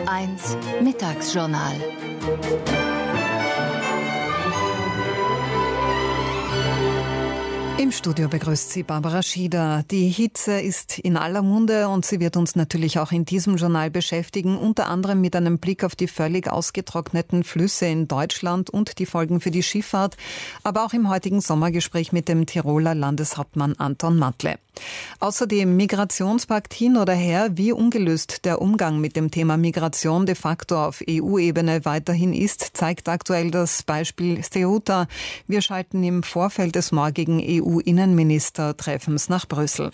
Radio1 Mittagsjournal. Im Studio begrüßt Sie Barbara Schieder. Die Hitze ist in aller Munde und sie wird uns natürlich auch in diesem Journal beschäftigen, unter anderem mit einem Blick auf die völlig ausgetrockneten Flüsse in Deutschland und die Folgen für die Schifffahrt, aber auch im heutigen Sommergespräch mit dem Tiroler Landeshauptmann Anton Matle. Außerdem Migrationspakt hin oder her, wie ungelöst der Umgang mit dem Thema Migration de facto auf EU-Ebene weiterhin ist, zeigt aktuell das Beispiel Ceuta. Wir schalten im Vorfeld des morgigen EU-Innenministertreffens nach Brüssel.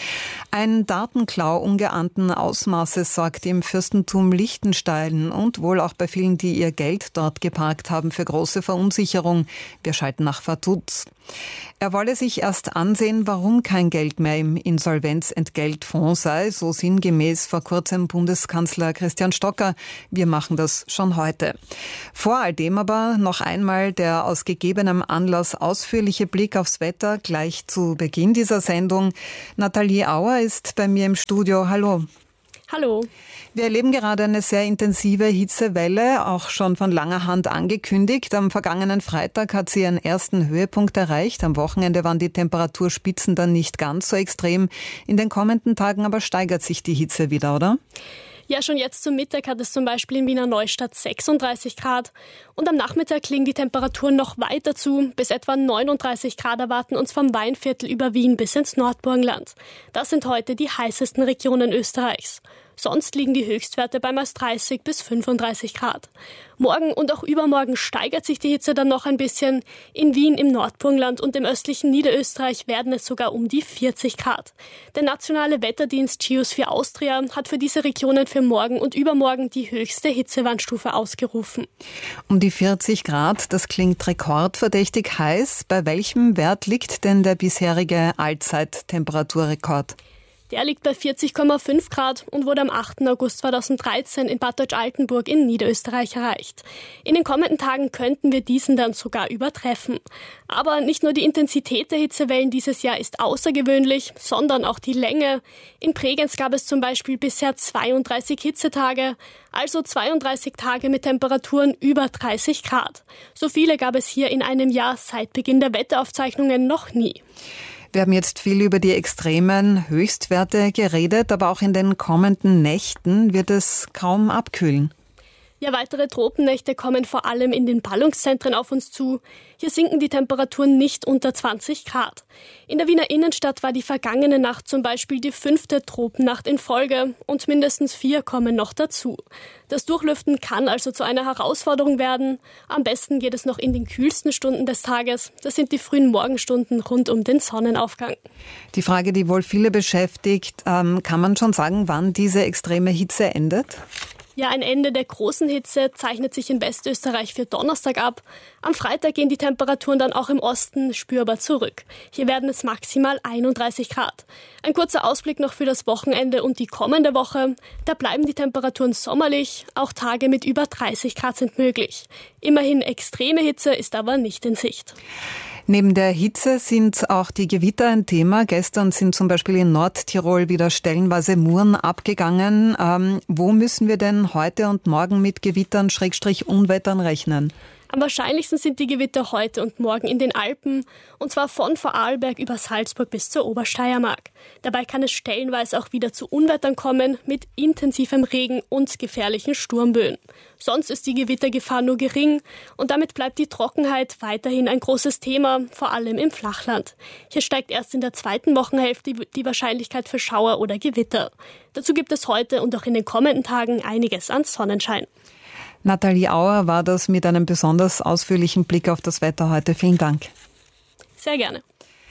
Ein Datenklau ungeahnten Ausmaßes sorgt im Fürstentum Liechtenstein und wohl auch bei vielen, die ihr Geld dort geparkt haben, für große Verunsicherung. Wir schalten nach Vaduz. Er wolle sich erst ansehen, warum kein Geld mehr im Insolvenzentgeltfonds sei, so sinngemäß vor kurzem Bundeskanzler Christian Stocker. Wir machen das schon heute. Vor all dem aber noch einmal der aus gegebenem Anlass ausführliche Blick aufs Wetter gleich zu Beginn dieser Sendung. Nathalie Auer ist bei mir im Studio. Hallo. Hallo. Wir erleben gerade eine sehr intensive Hitzewelle, auch schon von langer Hand angekündigt. Am vergangenen Freitag hat sie ihren ersten Höhepunkt erreicht. Am Wochenende waren die Temperaturspitzen dann nicht ganz so extrem. In den kommenden Tagen aber steigert sich die Hitze wieder, oder? Ja, schon jetzt zum Mittag hat es zum Beispiel in Wiener Neustadt 36 Grad. Und am Nachmittag liegen die Temperaturen noch weiter zu. Bis etwa 39 Grad erwarten uns vom Weinviertel über Wien bis ins Nordburgenland. Das sind heute die heißesten Regionen Österreichs. Sonst liegen die Höchstwerte bei meist 30 bis 35 Grad. Morgen und auch übermorgen steigert sich die Hitze dann noch ein bisschen. In Wien, im Nordburgenland und im östlichen Niederösterreich werden es sogar um die 40 Grad. Der nationale Wetterdienst Geosphere Austria hat für diese Regionen für morgen und übermorgen die höchste Hitzewarnstufe ausgerufen. Um die 40 Grad, das klingt rekordverdächtig heiß. Bei welchem Wert liegt denn der bisherige Allzeittemperaturrekord? Der liegt bei 40,5 Grad und wurde am 8. August 2013 in Bad Deutsch-Altenburg in Niederösterreich erreicht. In den kommenden Tagen könnten wir diesen dann sogar übertreffen. Aber nicht nur die Intensität der Hitzewellen dieses Jahr ist außergewöhnlich, sondern auch die Länge. In Bregenz gab es zum Beispiel bisher 32 Hitzetage, also 32 Tage mit Temperaturen über 30 Grad. So viele gab es hier in einem Jahr seit Beginn der Wetteraufzeichnungen noch nie. Wir haben jetzt viel über die extremen Höchstwerte geredet, aber auch in den kommenden Nächten wird es kaum abkühlen. Ja, weitere Tropennächte kommen vor allem in den Ballungszentren auf uns zu. Hier sinken die Temperaturen nicht unter 20 Grad. In der Wiener Innenstadt war die vergangene Nacht zum Beispiel die 5. Tropennacht in Folge und mindestens 4 kommen noch dazu. Das Durchlüften kann also zu einer Herausforderung werden. Am besten geht es noch in den kühlsten Stunden des Tages. Das sind die frühen Morgenstunden rund um den Sonnenaufgang. Die Frage, die wohl viele beschäftigt, kann man schon sagen, wann diese extreme Hitze endet? Ja, ein Ende der großen Hitze zeichnet sich in Westösterreich für Donnerstag ab. Am Freitag gehen die Temperaturen dann auch im Osten spürbar zurück. Hier werden es maximal 31 Grad. Ein kurzer Ausblick noch für das Wochenende und die kommende Woche. Da bleiben die Temperaturen sommerlich, auch Tage mit über 30 Grad sind möglich. Immerhin extreme Hitze ist aber nicht in Sicht. Neben der Hitze sind auch die Gewitter ein Thema. Gestern sind zum Beispiel in Nordtirol wieder stellenweise Muren abgegangen. Wo müssen wir denn heute und morgen mit Gewittern / Unwettern rechnen? Am wahrscheinlichsten sind die Gewitter heute und morgen in den Alpen, und zwar von Vorarlberg über Salzburg bis zur Obersteiermark. Dabei kann es stellenweise auch wieder zu Unwettern kommen mit intensivem Regen und gefährlichen Sturmböen. Sonst ist die Gewittergefahr nur gering und damit bleibt die Trockenheit weiterhin ein großes Thema, vor allem im Flachland. Hier steigt erst in der zweiten Wochenhälfte die Wahrscheinlichkeit für Schauer oder Gewitter. Dazu gibt es heute und auch in den kommenden Tagen einiges an Sonnenschein. Nathalie Auer war das mit einem besonders ausführlichen Blick auf das Wetter heute. Vielen Dank. Sehr gerne.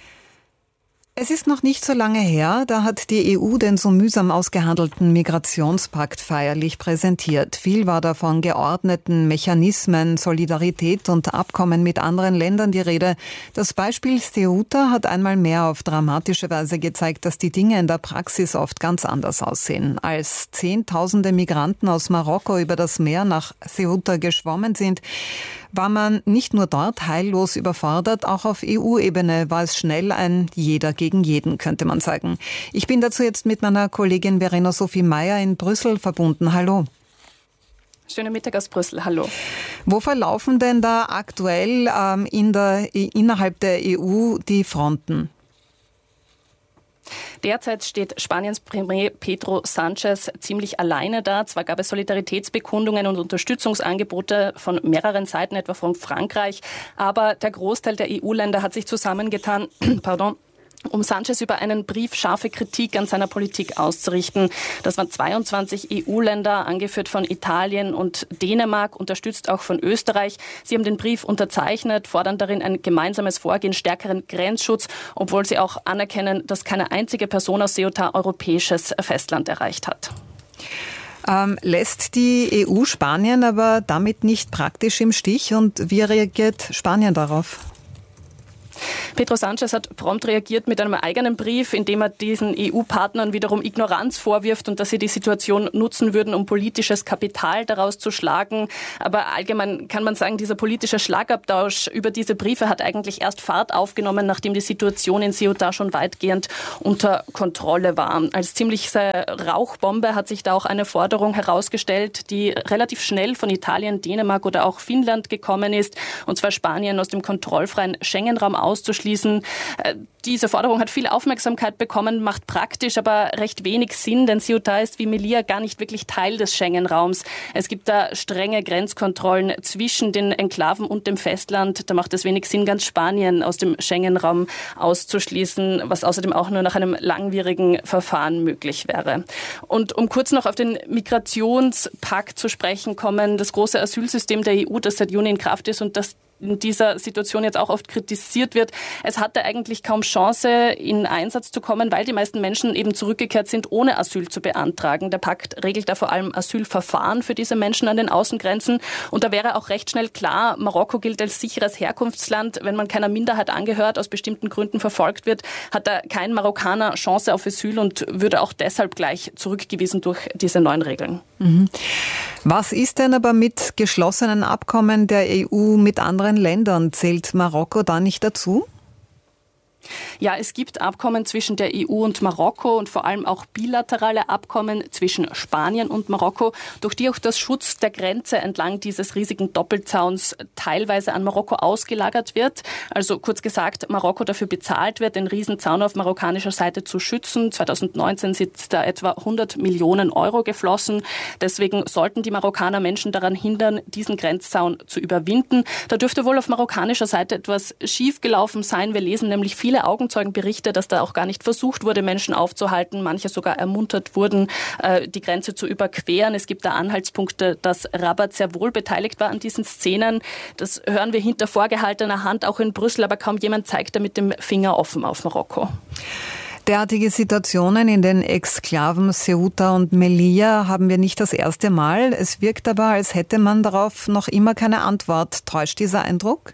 Es ist noch nicht so lange her, da hat die EU den so mühsam ausgehandelten Migrationspakt feierlich präsentiert. Viel war da von geordneten Mechanismen, Solidarität und Abkommen mit anderen Ländern die Rede. Das Beispiel Ceuta hat einmal mehr auf dramatische Weise gezeigt, dass die Dinge in der Praxis oft ganz anders aussehen. Als Zehntausende Migranten aus Marokko über das Meer nach Ceuta geschwommen sind, war man nicht nur dort heillos überfordert, auch auf EU-Ebene war es schnell ein Jeder gegen jeden, könnte man sagen. Ich bin dazu jetzt mit meiner Kollegin Verena Sophie Meyer in Brüssel verbunden. Hallo. Schönen Mittag aus Brüssel, hallo. Wo verlaufen denn da aktuell innerhalb der EU die Fronten? Derzeit steht Spaniens Premier Pedro Sánchez ziemlich alleine da. Zwar gab es Solidaritätsbekundungen und Unterstützungsangebote von mehreren Seiten, etwa von Frankreich, aber der Großteil der EU-Länder hat sich zusammengetan, um Sánchez über einen Brief scharfe Kritik an seiner Politik auszurichten. Das waren 22 EU-Länder, angeführt von Italien und Dänemark, unterstützt auch von Österreich. Sie haben den Brief unterzeichnet, fordern darin ein gemeinsames Vorgehen, stärkeren Grenzschutz, obwohl sie auch anerkennen, dass keine einzige Person aus Ceuta europäisches Festland erreicht hat. Lässt die EU Spanien aber damit nicht praktisch im Stich? Und wie reagiert Spanien darauf? Pedro Sánchez hat prompt reagiert mit einem eigenen Brief, in dem er diesen EU-Partnern wiederum Ignoranz vorwirft und dass sie die Situation nutzen würden, um politisches Kapital daraus zu schlagen. Aber allgemein kann man sagen, dieser politische Schlagabtausch über diese Briefe hat eigentlich erst Fahrt aufgenommen, nachdem die Situation in Ceuta schon weitgehend unter Kontrolle war. Als ziemliche Rauchbombe hat sich da auch eine Forderung herausgestellt, die relativ schnell von Italien, Dänemark oder auch Finnland gekommen ist, und zwar Spanien aus dem kontrollfreien Schengen-Raum auszuschließen. Diese Forderung hat viel Aufmerksamkeit bekommen, macht praktisch aber recht wenig Sinn, denn Ceuta ist wie Melilla gar nicht wirklich Teil des Schengen-Raums. Es gibt da strenge Grenzkontrollen zwischen den Enklaven und dem Festland. Da macht es wenig Sinn, ganz Spanien aus dem Schengen-Raum auszuschließen, was außerdem auch nur nach einem langwierigen Verfahren möglich wäre. Und um kurz noch auf den Migrationspakt zu sprechen kommen, das große Asylsystem der EU, das seit Juni in Kraft ist und das in dieser Situation jetzt auch oft kritisiert wird. Es hatte eigentlich kaum Chance, in Einsatz zu kommen, weil die meisten Menschen eben zurückgekehrt sind, ohne Asyl zu beantragen. Der Pakt regelt da vor allem Asylverfahren für diese Menschen an den Außengrenzen. Und da wäre auch recht schnell klar, Marokko gilt als sicheres Herkunftsland. Wenn man keiner Minderheit angehört, aus bestimmten Gründen verfolgt wird, hat da kein Marokkaner Chance auf Asyl und würde auch deshalb gleich zurückgewiesen durch diese neuen Regeln. Was ist denn aber mit geschlossenen Abkommen der EU mit anderen Ländern? Zählt Marokko da nicht dazu? Ja, es gibt Abkommen zwischen der EU und Marokko und vor allem auch bilaterale Abkommen zwischen Spanien und Marokko, durch die auch das Schutz der Grenze entlang dieses riesigen Doppelzauns teilweise an Marokko ausgelagert wird. Also kurz gesagt, Marokko dafür bezahlt wird, den Riesenzaun auf marokkanischer Seite zu schützen. 2019 sind da etwa 100 Millionen Euro geflossen. Deswegen sollten die Marokkaner Menschen daran hindern, diesen Grenzzaun zu überwinden. Da dürfte wohl auf marokkanischer Seite etwas schiefgelaufen sein. Wir lesen nämlich viele Augenzeugenberichte, dass da auch gar nicht versucht wurde, Menschen aufzuhalten. Manche sogar ermuntert wurden, die Grenze zu überqueren. Es gibt da Anhaltspunkte, dass Rabat sehr wohl beteiligt war an diesen Szenen. Das hören wir hinter vorgehaltener Hand auch in Brüssel, aber kaum jemand zeigt da mit dem Finger offen auf Marokko. Derartige Situationen in den Exklaven Ceuta und Melilla haben wir nicht das erste Mal. Es wirkt aber, als hätte man darauf noch immer keine Antwort. Täuscht dieser Eindruck?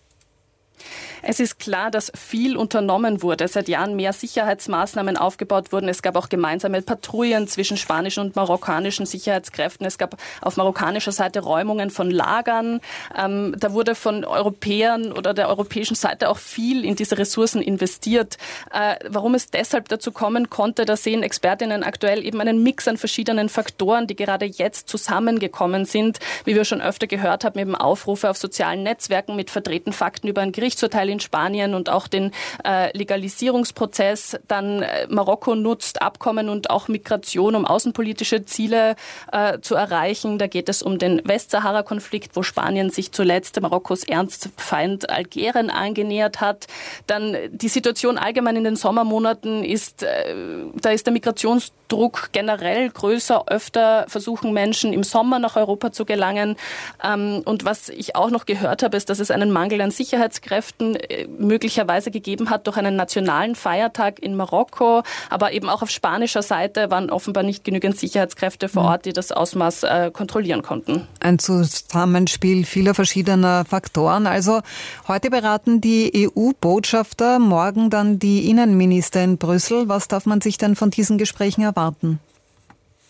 Es ist klar, dass viel unternommen wurde. Seit Jahren mehr Sicherheitsmaßnahmen aufgebaut wurden. Es gab auch gemeinsame Patrouillen zwischen spanischen und marokkanischen Sicherheitskräften. Es gab auf marokkanischer Seite Räumungen von Lagern. Da wurde von Europäern oder der europäischen Seite auch viel in diese Ressourcen investiert. Warum es deshalb dazu kommen konnte, da sehen Expertinnen aktuell eben einen Mix an verschiedenen Faktoren, die gerade jetzt zusammengekommen sind. Wie wir schon öfter gehört haben, eben Aufrufe auf sozialen Netzwerken mit verdrehten Fakten über ein Gerichtsurteil in Spanien und auch den Legalisierungsprozess. Dann Marokko nutzt Abkommen und auch Migration, um außenpolitische Ziele zu erreichen. Da geht es um den Westsahara-Konflikt, wo Spanien sich zuletzt Marokkos Ernstfeind Algerien angenähert hat. Dann die Situation allgemein in den Sommermonaten ist, da ist der Migrationsdruck generell größer. Öfter versuchen Menschen im Sommer nach Europa zu gelangen. Und was ich auch noch gehört habe, ist, dass es einen Mangel an Sicherheitskräften möglicherweise gegeben hat durch einen nationalen Feiertag in Marokko. Aber eben auch auf spanischer Seite waren offenbar nicht genügend Sicherheitskräfte vor Ort, die das Ausmaß kontrollieren konnten. Ein Zusammenspiel vieler verschiedener Faktoren. Also heute beraten die EU-Botschafter, morgen dann die Innenminister in Brüssel. Was darf man sich denn von diesen Gesprächen erwarten?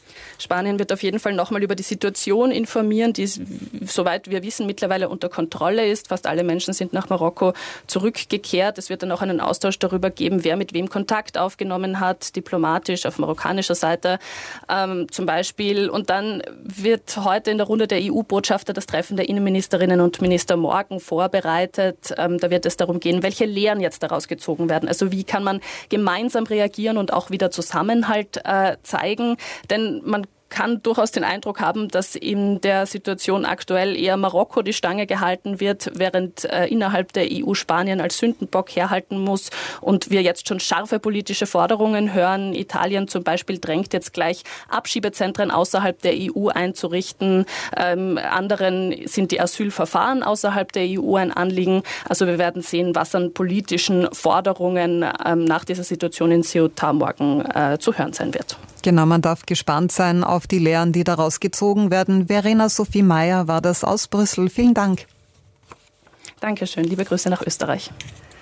Spanien wird auf jeden Fall nochmal über die Situation informieren, die, soweit wir wissen, mittlerweile unter Kontrolle ist. Fast alle Menschen sind nach Marokko zurückgekehrt. Es wird dann auch einen Austausch darüber geben, wer mit wem Kontakt aufgenommen hat, diplomatisch auf marokkanischer Seite zum Beispiel. Und dann wird heute in der Runde der EU-Botschafter das Treffen der Innenministerinnen und Minister morgen vorbereitet. Da wird es darum gehen, welche Lehren jetzt daraus gezogen werden. Also wie kann man gemeinsam reagieren und auch wieder Zusammenhalt zeigen. Denn man kann durchaus den Eindruck haben, dass in der Situation aktuell eher Marokko die Stange gehalten wird, während innerhalb der EU Spanien als Sündenbock herhalten muss und wir jetzt schon scharfe politische Forderungen hören. Italien zum Beispiel drängt jetzt gleich Abschiebezentren außerhalb der EU einzurichten. Anderen sind die Asylverfahren außerhalb der EU ein Anliegen. Also wir werden sehen, was an politischen Forderungen nach dieser Situation in Ceuta morgen zu hören sein wird. Genau, man darf gespannt sein auf die Lehren, die daraus gezogen werden. Verena Sophie Meyer war das aus Brüssel. Vielen Dank. Dankeschön. Liebe Grüße nach Österreich.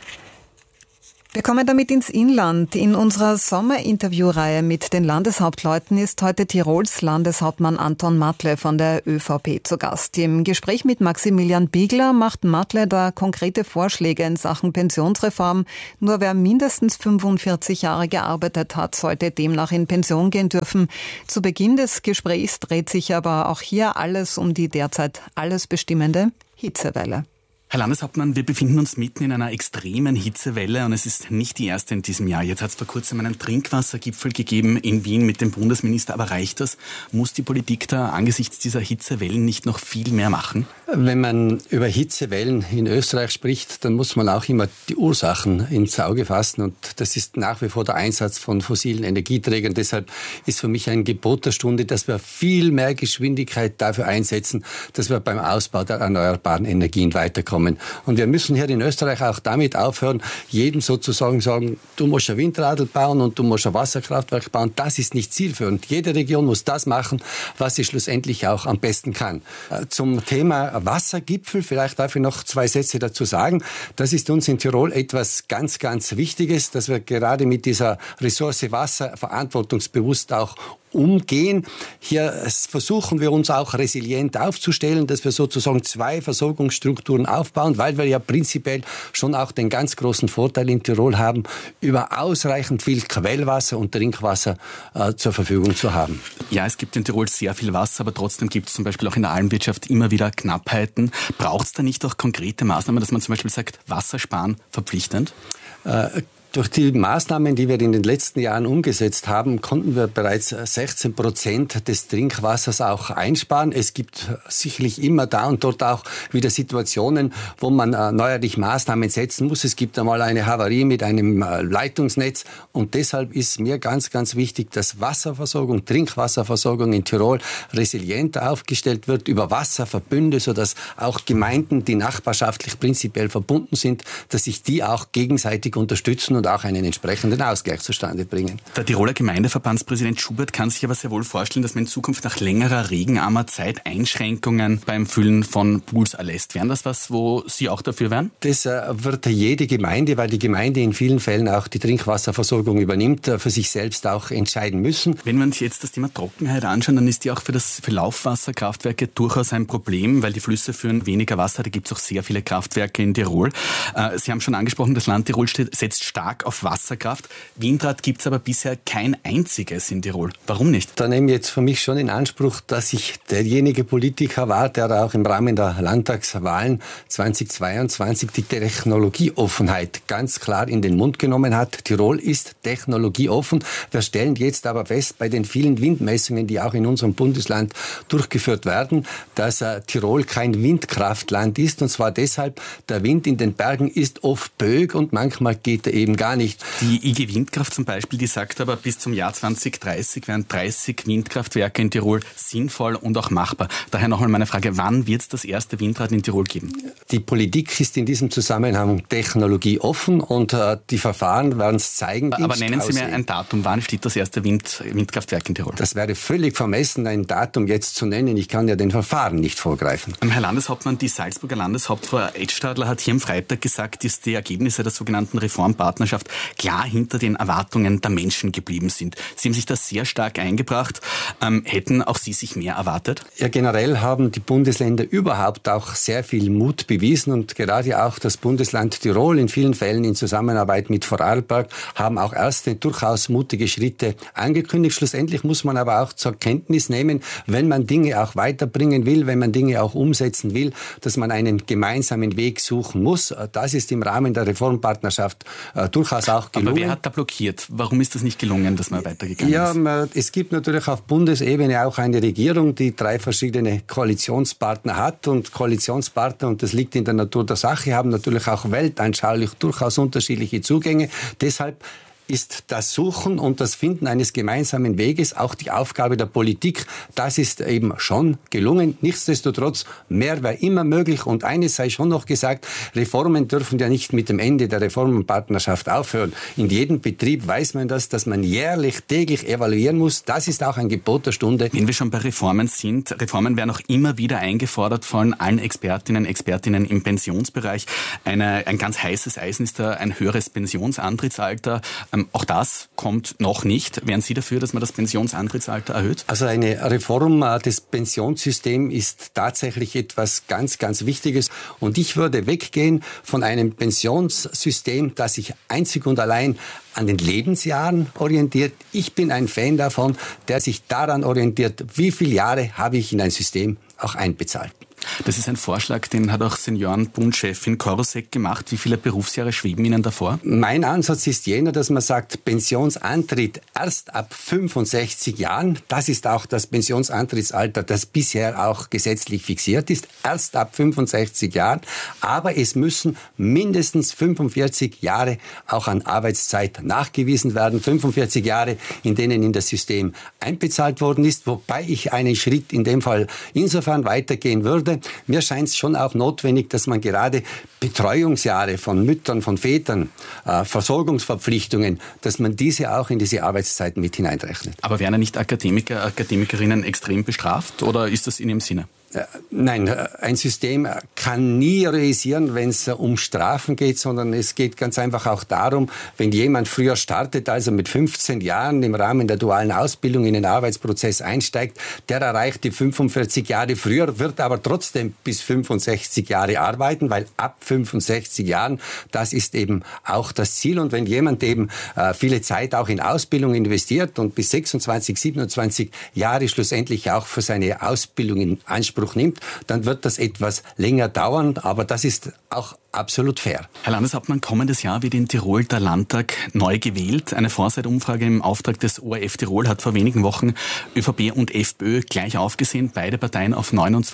Wir kommen damit ins Inland. In unserer Sommerinterviewreihe mit den Landeshauptleuten ist heute Tirols Landeshauptmann Anton Matle von der ÖVP zu Gast. Im Gespräch mit Maximilian Biegler macht Matle da konkrete Vorschläge in Sachen Pensionsreform. Nur wer mindestens 45 Jahre gearbeitet hat, sollte demnach in Pension gehen dürfen. Zu Beginn des Gesprächs dreht sich aber auch hier alles um die derzeit alles bestimmende Hitzewelle. Herr Landeshauptmann, wir befinden uns mitten in einer extremen Hitzewelle und es ist nicht die erste in diesem Jahr. Jetzt hat es vor kurzem einen Trinkwassergipfel gegeben in Wien mit dem Bundesminister. Aber reicht das? Muss die Politik da angesichts dieser Hitzewellen nicht noch viel mehr machen? Wenn man über Hitzewellen in Österreich spricht, dann muss man auch immer die Ursachen ins Auge fassen. Und das ist nach wie vor der Einsatz von fossilen Energieträgern. Deshalb ist für mich ein Gebot der Stunde, dass wir viel mehr Geschwindigkeit dafür einsetzen, dass wir beim Ausbau der erneuerbaren Energien weiterkommen. Und wir müssen hier in Österreich auch damit aufhören, jedem sozusagen sagen, du musst ein Windradl bauen und du musst ein Wasserkraftwerk bauen. Das ist nicht zielführend. Jede Region muss das machen, was sie schlussendlich auch am besten kann. Zum Thema Wassergipfel, vielleicht darf ich noch 2 Sätze dazu sagen. Das ist uns in Tirol etwas ganz, ganz Wichtiges, dass wir gerade mit dieser Ressource Wasser verantwortungsbewusst auch umgehen. Hier versuchen wir uns auch resilient aufzustellen, dass wir sozusagen 2 Versorgungsstrukturen aufbauen, weil wir ja prinzipiell schon auch den ganz großen Vorteil in Tirol haben, über ausreichend viel Quellwasser und Trinkwasser zur Verfügung zu haben. Ja, es gibt in Tirol sehr viel Wasser, aber trotzdem gibt es zum Beispiel auch in der Almwirtschaft immer wieder Knappheiten. Braucht es da nicht auch konkrete Maßnahmen, dass man zum Beispiel sagt, Wassersparen verpflichtend? Durch die Maßnahmen, die wir in den letzten Jahren umgesetzt haben, konnten wir bereits 16% des Trinkwassers auch einsparen. Es gibt sicherlich immer da und dort auch wieder Situationen, wo man neuerlich Maßnahmen setzen muss. Es gibt einmal eine Havarie mit einem Leitungsnetz und deshalb ist mir ganz, ganz wichtig, dass Wasserversorgung, Trinkwasserversorgung in Tirol resilient aufgestellt wird über Wasserverbünde, sodass auch Gemeinden, die nachbarschaftlich prinzipiell verbunden sind, dass sich die auch gegenseitig unterstützen und auch einen entsprechenden Ausgleich zustande bringen. Der Tiroler Gemeindeverbandspräsident Schubert kann sich aber sehr wohl vorstellen, dass man in Zukunft nach längerer regenarmer Zeit Einschränkungen beim Füllen von Pools erlässt. Wären das was, wo Sie auch dafür wären? Das wird jede Gemeinde, weil die Gemeinde in vielen Fällen auch die Trinkwasserversorgung übernimmt, für sich selbst auch entscheiden müssen. Wenn wir uns jetzt das Thema Trockenheit anschauen, dann ist die auch für Laufwasserkraftwerke durchaus ein Problem, weil die Flüsse führen weniger Wasser. Da gibt es auch sehr viele Kraftwerke in Tirol. Sie haben schon angesprochen, das Land Tirol setzt stark auf Wasserkraft. Windrad gibt es aber bisher kein einziges in Tirol. Warum nicht? Da nehme ich jetzt für mich schon in Anspruch, dass ich derjenige Politiker war, der auch im Rahmen der Landtagswahlen 2022 die Technologieoffenheit ganz klar in den Mund genommen hat. Tirol ist technologieoffen. Wir stellen jetzt aber fest, bei den vielen Windmessungen, die auch in unserem Bundesland durchgeführt werden, dass Tirol kein Windkraftland ist. Und zwar deshalb, der Wind in den Bergen ist oft böig und manchmal geht er eben gar nicht. Die IG Windkraft zum Beispiel, die sagt aber, bis zum Jahr 2030 wären 30 Windkraftwerke in Tirol sinnvoll und auch machbar. Daher nochmal meine Frage, wann wird es das erste Windrad in Tirol geben? Die Politik ist in diesem Zusammenhang technologieoffen und die Verfahren werden es zeigen. Aber nennen Sie mir ein Datum, wann steht das erste Windkraftwerk in Tirol? Das wäre völlig vermessen, ein Datum jetzt zu nennen. Ich kann ja den Verfahren nicht vorgreifen. Herr Landeshauptmann, die Salzburger Landeshauptfrau Edstadler hat hier am Freitag gesagt, dass die Ergebnisse der sogenannten Reformpartnerschaft Reformpartnerschaft klar hinter den Erwartungen der Menschen geblieben sind. Sie haben sich da sehr stark eingebracht. Hätten auch Sie sich mehr erwartet? Ja, generell haben die Bundesländer überhaupt auch sehr viel Mut bewiesen und gerade auch das Bundesland Tirol in vielen Fällen in Zusammenarbeit mit Vorarlberg haben auch erste durchaus mutige Schritte angekündigt. Schlussendlich muss man aber auch zur Kenntnis nehmen, wenn man Dinge auch weiterbringen will, wenn man Dinge auch umsetzen will, dass man einen gemeinsamen Weg suchen muss. Das ist im Rahmen der Reformpartnerschaft durchaus auch gelungen. Aber wer hat da blockiert? Warum ist das nicht gelungen, dass man weitergegangen ist? Ja, es gibt natürlich auf Bundesebene auch eine Regierung, die 3 verschiedene Koalitionspartner hat und Koalitionspartner, und das liegt in der Natur der Sache, haben natürlich auch weltanschaulich durchaus unterschiedliche Zugänge. Deshalb ist das Suchen und das Finden eines gemeinsamen Weges auch die Aufgabe der Politik. Das ist eben schon gelungen. Nichtsdestotrotz, mehr wäre immer möglich. Und eines sei schon noch gesagt, Reformen dürfen ja nicht mit dem Ende der Reformenpartnerschaft aufhören. In jedem Betrieb weiß man das, dass man jährlich, täglich evaluieren muss. Das ist auch ein Gebot der Stunde. Wenn wir schon bei Reformen sind, Reformen werden auch immer wieder eingefordert von allen Expertinnen im Pensionsbereich. Ein ganz heißes Eisen ist da ein höheres Pensionsantrittsalter. Auch das kommt noch nicht. Wären Sie dafür, dass man das Pensionsantrittsalter erhöht? Also eine Reform des Pensionssystems ist tatsächlich etwas ganz, ganz Wichtiges. Und ich würde weggehen von einem Pensionssystem, das sich einzig und allein an den Lebensjahren orientiert. Ich bin ein Fan davon, der sich daran orientiert, wie viele Jahre habe ich in ein System auch einbezahlt. Das ist ein Vorschlag, den hat auch Seniorenbundchefin Korosek gemacht. Wie viele Berufsjahre schweben Ihnen davor? Mein Ansatz ist jener, dass man sagt, Pensionsantritt erst ab 65 Jahren. Das ist auch das Pensionsantrittsalter, das bisher auch gesetzlich fixiert ist. Erst ab 65 Jahren. Aber es müssen mindestens 45 Jahre auch an Arbeitszeit nachgewiesen werden. 45 Jahre, in denen in das System einbezahlt worden ist. Wobei ich einen Schritt in dem Fall insofern weitergehen würde. Mir scheint es schon auch notwendig, dass man gerade Betreuungsjahre von Müttern, von Vätern, Versorgungsverpflichtungen, dass man diese auch in diese Arbeitszeiten mit hineinrechnet. Aber werden nicht Akademiker, Akademikerinnen extrem bestraft oder ist das in Ihrem Sinne? Nein, ein System kann nie realisieren, wenn es um Strafen geht, sondern es geht ganz einfach auch darum, wenn jemand früher startet, also mit 15 Jahren im Rahmen der dualen Ausbildung in den Arbeitsprozess einsteigt, der erreicht die 45 Jahre früher, wird aber trotzdem bis 65 Jahre arbeiten, weil ab 65 Jahren, das ist eben auch das Ziel. Und wenn jemand eben viele Zeit auch in Ausbildung investiert und bis 26, 27 Jahre schlussendlich auch für seine Ausbildung in Anspruch nimmt, dann wird das etwas länger dauern, aber das ist auch absolut fair. Herr Landeshauptmann, kommendes Jahr wird in Tirol der Landtag neu gewählt. Eine Vorzeitumfrage im Auftrag des ORF Tirol hat vor wenigen Wochen ÖVP und FPÖ gleich aufgesehen, beide Parteien auf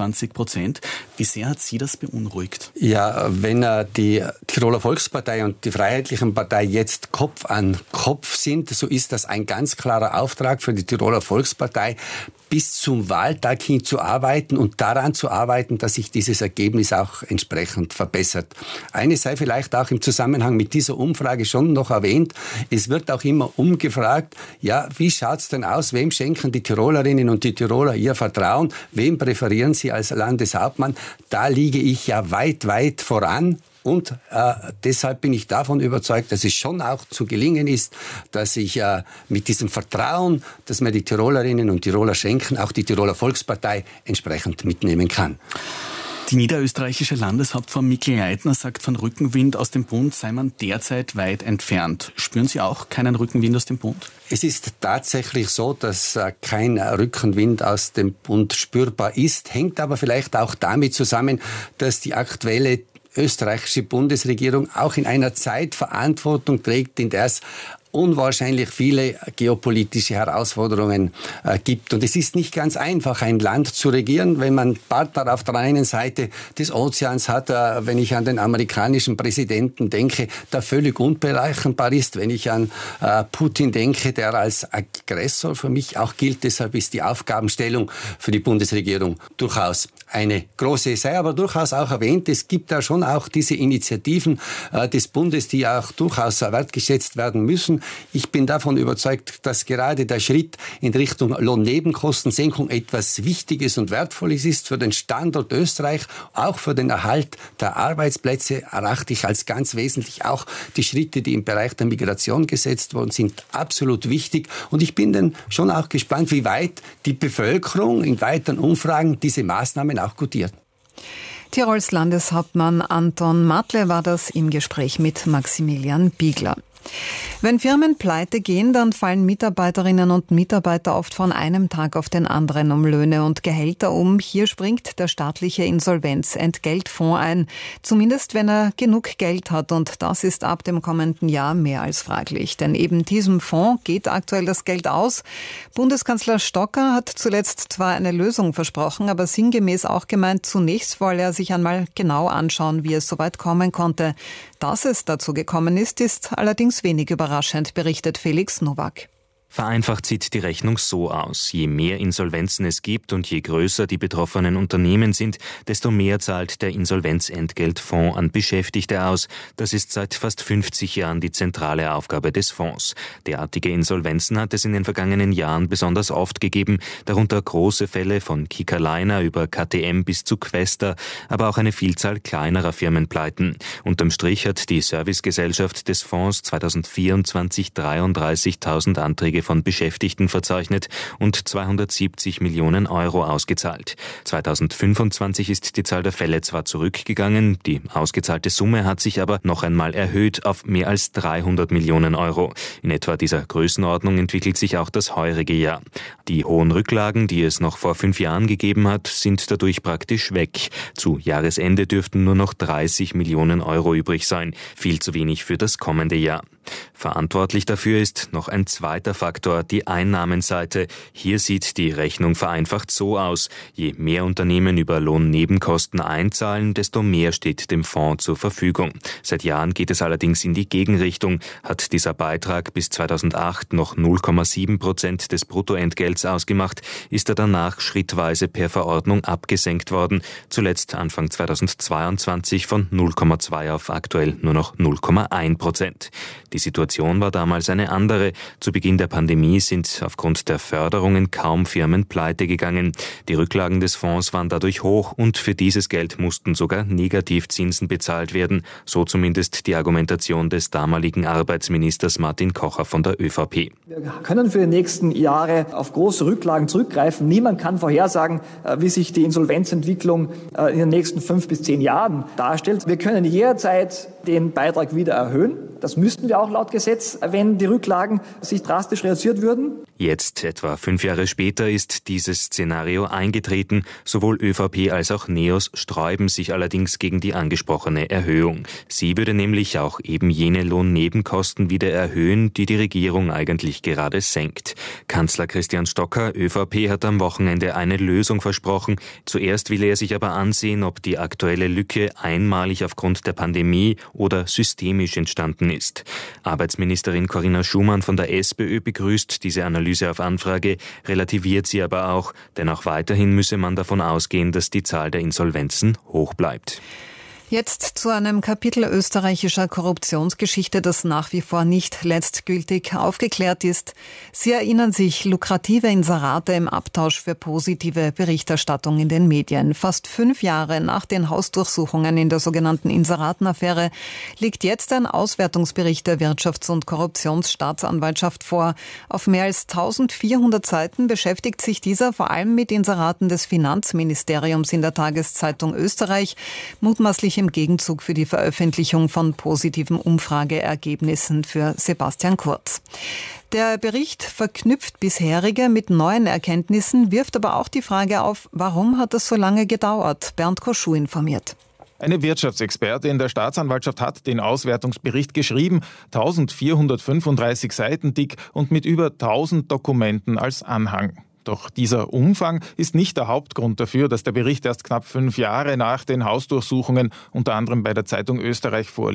29%. Wie sehr hat Sie das beunruhigt? Ja, wenn die Tiroler Volkspartei und die Freiheitlichen Partei jetzt Kopf an Kopf sind, so ist das ein ganz klarer Auftrag für die Tiroler Volkspartei, bis zum Wahltag hin zu arbeiten und daran zu arbeiten, dass sich dieses Ergebnis auch entsprechend verbessert. Eines sei vielleicht auch im Zusammenhang mit dieser Umfrage schon noch erwähnt. Es wird auch immer umgefragt, ja, wie schaut's denn aus? Wem schenken die Tirolerinnen und die Tiroler ihr Vertrauen? Wem präferieren sie als Landeshauptmann? Da liege ich ja weit, weit voran. Und deshalb bin ich davon überzeugt, dass es schon auch zu gelingen ist, dass ich mit diesem Vertrauen, das mir die Tirolerinnen und Tiroler schenken, auch die Tiroler Volkspartei entsprechend mitnehmen kann. Die niederösterreichische Landeshauptfrau Mikl Leitner sagt, von Rückenwind aus dem Bund sei man derzeit weit entfernt. Spüren Sie auch keinen Rückenwind aus dem Bund? Es ist tatsächlich so, dass kein Rückenwind aus dem Bund spürbar ist, hängt aber vielleicht auch damit zusammen, dass die aktuelle österreichische Bundesregierung auch in einer Zeit Verantwortung trägt, in der es unwahrscheinlich viele geopolitische Herausforderungen gibt. Und es ist nicht ganz einfach, ein Land zu regieren, wenn man Partner auf der einen Seite des Ozeans hat, wenn ich an den amerikanischen Präsidenten denke, der völlig unberechenbar ist, wenn ich an Putin denke, der als Aggressor für mich auch gilt. Deshalb ist die Aufgabenstellung für die Bundesregierung durchaus eine große. Sei aber durchaus auch erwähnt, es gibt da schon auch diese Initiativen des Bundes, die auch durchaus wertgeschätzt werden müssen. tun. Ich bin davon überzeugt, dass gerade der Schritt in Richtung Lohnnebenkostensenkung etwas Wichtiges und Wertvolles ist für den Standort Österreich, auch für den Erhalt der Arbeitsplätze erachte ich als ganz wesentlich. Auch die Schritte, die im Bereich der Migration gesetzt worden sind, absolut wichtig. Und ich bin dann schon auch gespannt, wie weit die Bevölkerung in weiteren Umfragen diese Maßnahmen auch gutiert. Tirols Landeshauptmann Anton Matle war das im Gespräch mit Maximilian Biegler. Wenn Firmen pleite gehen, dann fallen Mitarbeiterinnen und Mitarbeiter oft von einem Tag auf den anderen um Löhne und Gehälter um. Hier springt der staatliche Insolvenzentgeltfonds ein, zumindest wenn er genug Geld hat. Und das ist ab dem kommenden Jahr mehr als fraglich. Denn eben diesem Fonds geht aktuell das Geld aus. Bundeskanzler Stocker hat zuletzt zwar eine Lösung versprochen, aber sinngemäß auch gemeint, zunächst wolle er sich einmal genau anschauen, wie es soweit kommen konnte. Dass es dazu gekommen ist allerdings wenig überraschend, berichtet Felix Nowak. Vereinfacht sieht die Rechnung so aus. Je mehr Insolvenzen es gibt und je größer die betroffenen Unternehmen sind, desto mehr zahlt der Insolvenzentgeltfonds an Beschäftigte aus. Das ist seit fast 50 Jahren die zentrale Aufgabe des Fonds. Derartige Insolvenzen hat es in den vergangenen Jahren besonders oft gegeben, darunter große Fälle von Kickerliner über KTM bis zu Questa, aber auch eine Vielzahl kleinerer Firmenpleiten. Unterm Strich hat die Servicegesellschaft des Fonds 2024 33.000 Anträge von Beschäftigten verzeichnet und 270 Millionen Euro ausgezahlt. 2025 ist die Zahl der Fälle zwar zurückgegangen, die ausgezahlte Summe hat sich aber noch einmal erhöht auf mehr als 300 Millionen Euro. In etwa dieser Größenordnung entwickelt sich auch das heurige Jahr. Die hohen Rücklagen, die es noch vor 5 Jahren gegeben hat, sind dadurch praktisch weg. Zu Jahresende dürften nur noch 30 Millionen Euro übrig sein. Viel zu wenig für das kommende Jahr. Verantwortlich dafür ist noch ein zweiter Faktor, die Einnahmenseite. Hier sieht die Rechnung vereinfacht so aus. Je mehr Unternehmen über Lohnnebenkosten einzahlen, desto mehr steht dem Fonds zur Verfügung. Seit Jahren geht es allerdings in die Gegenrichtung. Hat dieser Beitrag bis 2008 noch 0,7% des Bruttoentgelts ausgemacht, ist er danach schrittweise per Verordnung abgesenkt worden. Zuletzt Anfang 2022 von 0,2 auf aktuell nur noch 0,1%. Die Situation war damals eine andere. Zu Beginn der Pandemie sind aufgrund der Förderungen kaum Firmen pleite gegangen. Die Rücklagen des Fonds waren dadurch hoch und für dieses Geld mussten sogar Negativzinsen bezahlt werden. So zumindest die Argumentation des damaligen Arbeitsministers Martin Kocher von der ÖVP. Wir können für die nächsten Jahre auf große Rücklagen zurückgreifen. Niemand kann vorhersagen, wie sich die Insolvenzentwicklung in den nächsten 5 bis 10 Jahren darstellt. Wir können jederzeit den Beitrag wieder erhöhen. Das müssten wir auch laut Gesetz, wenn die Rücklagen sich drastisch reduziert würden. Jetzt, etwa 5 Jahre später, ist dieses Szenario eingetreten. Sowohl ÖVP als auch NEOS sträuben sich allerdings gegen die angesprochene Erhöhung. Sie würde nämlich auch eben jene Lohnnebenkosten wieder erhöhen, die die Regierung eigentlich gerade senkt. Kanzler Christian Stocker, ÖVP, hat am Wochenende eine Lösung versprochen. Zuerst will er sich aber ansehen, ob die aktuelle Lücke einmalig aufgrund der Pandemie oder systemisch entstanden ist. Arbeitsministerin Corinna Schumann von der SPÖ begrüßt diese Analyse auf Anfrage, relativiert sie aber auch, denn auch weiterhin müsse man davon ausgehen, dass die Zahl der Insolvenzen hoch bleibt. Jetzt zu einem Kapitel österreichischer Korruptionsgeschichte, das nach wie vor nicht letztgültig aufgeklärt ist. Sie erinnern sich, lukrative Inserate im Abtausch für positive Berichterstattung in den Medien. Fast 5 Jahre nach den Hausdurchsuchungen in der sogenannten Inseratenaffäre liegt jetzt ein Auswertungsbericht der Wirtschafts- und Korruptionsstaatsanwaltschaft vor. Auf mehr als 1400 Seiten beschäftigt sich dieser vor allem mit Inseraten des Finanzministeriums in der Tageszeitung Österreich, mutmaßlich im Gegenzug für die Veröffentlichung von positiven Umfrageergebnissen für Sebastian Kurz. Der Bericht verknüpft bisherige mit neuen Erkenntnissen, wirft aber auch die Frage auf, warum hat es so lange gedauert? Bernd Koschuh informiert. Eine Wirtschaftsexpertin der Staatsanwaltschaft hat den Auswertungsbericht geschrieben, 1435 Seiten dick und mit über 1000 Dokumenten als Anhang. Doch dieser Umfang ist nicht der Hauptgrund dafür, dass der Bericht erst knapp 5 Jahre nach den Hausdurchsuchungen unter anderem bei der Zeitung Österreich vorliegt.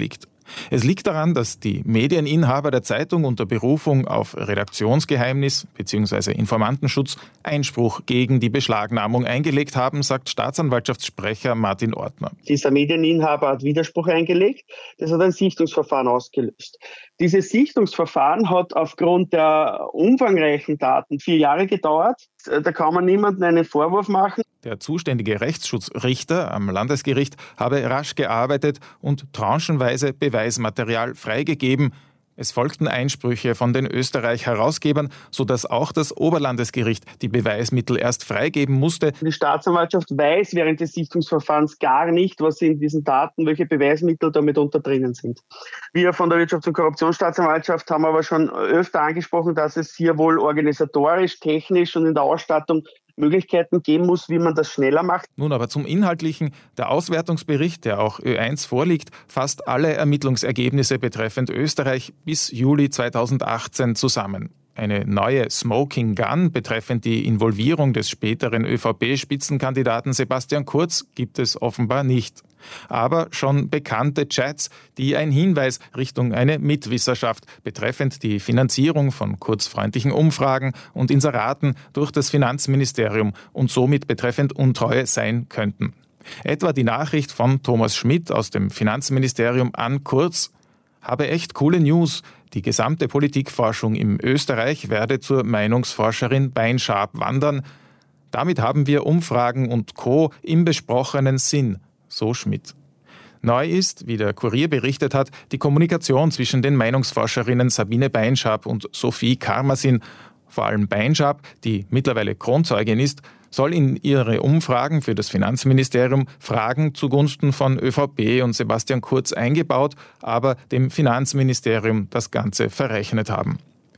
Es liegt daran, dass die Medieninhaber der Zeitung unter Berufung auf Redaktionsgeheimnis bzw. Informantenschutz Einspruch gegen die Beschlagnahmung eingelegt haben, sagt Staatsanwaltschaftssprecher Martin Ortner. Dieser Medieninhaber hat Widerspruch eingelegt. Das hat ein Sichtungsverfahren ausgelöst. Dieses Sichtungsverfahren hat aufgrund der umfangreichen Daten 4 Jahre gedauert. Da kann man niemandem einen Vorwurf machen. Der zuständige Rechtsschutzrichter am Landesgericht habe rasch gearbeitet und tranchenweise Beweismaterial freigegeben. Es folgten Einsprüche von den Österreich-Herausgebern, sodass auch das Oberlandesgericht die Beweismittel erst freigeben musste. Die Staatsanwaltschaft weiß während des Sichtungsverfahrens gar nicht, was in diesen Daten, welche Beweismittel da mitunter drinnen sind. Wir von der Wirtschafts- und Korruptionsstaatsanwaltschaft haben aber schon öfter angesprochen, dass es hier wohl organisatorisch, technisch und in der Ausstattung Möglichkeiten geben muss, wie man das schneller macht. Nun aber zum Inhaltlichen. Der Auswertungsbericht, der auch Ö1 vorliegt, fasst alle Ermittlungsergebnisse betreffend Österreich bis Juli 2018 zusammen. Eine neue Smoking Gun betreffend die Involvierung des späteren ÖVP-Spitzenkandidaten Sebastian Kurz gibt es offenbar nicht. Aber schon bekannte Chats, die ein Hinweis Richtung eine Mitwisserschaft betreffend die Finanzierung von kurzfreundlichen Umfragen und Inseraten durch das Finanzministerium und somit betreffend Untreue sein könnten. Etwa die Nachricht von Thomas Schmidt aus dem Finanzministerium an Kurz: Habe echt coole News. Die gesamte Politikforschung in Österreich werde zur Meinungsforscherin Beinschab wandern. Damit haben wir Umfragen und Co. im besprochenen Sinn, so Schmidt. Neu ist, wie der Kurier berichtet hat, die Kommunikation zwischen den Meinungsforscherinnen Sabine Beinschab und Sophie Karmasin. Vor allem Beinschab, die mittlerweile Kronzeugin ist, soll in ihre Umfragen für das Finanzministerium Fragen zugunsten von ÖVP und Sebastian Kurz eingebaut, aber dem Finanzministerium das Ganze verrechnet haben.